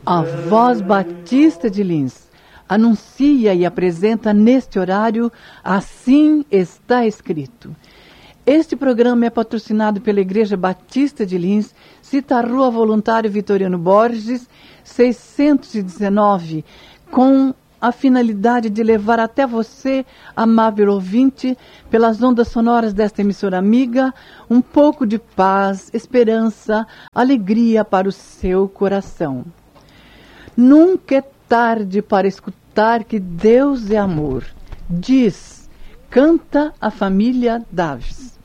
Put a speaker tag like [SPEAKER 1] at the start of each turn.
[SPEAKER 1] A Voz Batista de Lins anuncia e apresenta neste horário Assim Está Escrito. Este programa é patrocinado pela Igreja Batista de Lins, Cita Rua Voluntário Vitoriano Borges, 619, com a finalidade de levar até você, amável ouvinte, pelas ondas sonoras desta emissora amiga, um pouco de paz, esperança, alegria para o seu coração. Nunca é tarde para escutar que Deus é amor. Canta a família Daves.